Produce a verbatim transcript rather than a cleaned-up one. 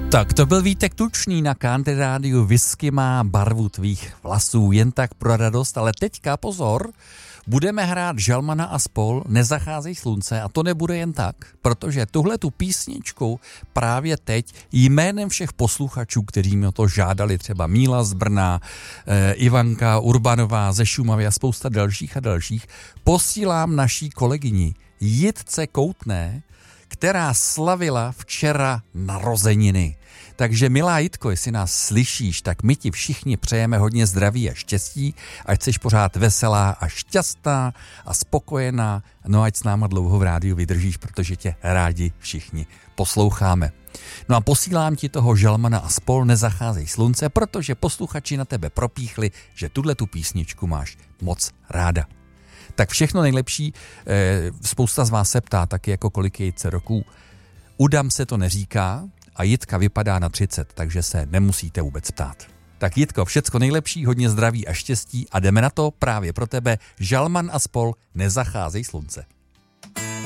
Tak to byl Vítek Tučný na Country Rádiu. Whisky má barvu tvých vlasů, jen tak pro radost, ale teďka pozor, budeme hrát Žalmana a spol, Nezacházej slunce, a to nebude jen tak, protože tuhle tu písničku právě teď jménem všech posluchačů, kteří mi o to žádali, třeba Míla z Brna, eh, Ivanka Urbanová ze Šumavy a spousta dalších a dalších, posílám naší kolegyni Jitce Koutné, která slavila včera narozeniny. Takže milá Jitko, jestli nás slyšíš, tak my ti všichni přejeme hodně zdraví a štěstí, ať jsi pořád veselá a šťastná a spokojená, no ať s náma dlouho v rádiu vydržíš, protože tě rádi všichni posloucháme. No a posílám ti toho Žalmana a spol, Nezacházej slunce, protože posluchači na tebe propíchli, že tuhle tu písničku máš moc ráda. Tak všechno nejlepší, spousta z vás se ptá taky, jako kolik je Jitce roků. Udam se to neříká a Jitka vypadá na třicet, takže se nemusíte vůbec ptát. Tak Jitko, všecko nejlepší, hodně zdraví a štěstí a jdeme na to právě pro tebe Žalman a spol, Nezacházej slunce.